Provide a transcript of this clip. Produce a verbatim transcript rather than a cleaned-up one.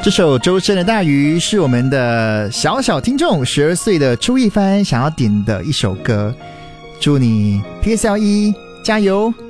这首周深的大鱼是我们的小小听众十二岁的朱一帆想要点的一首歌，祝你 P S L E 加油。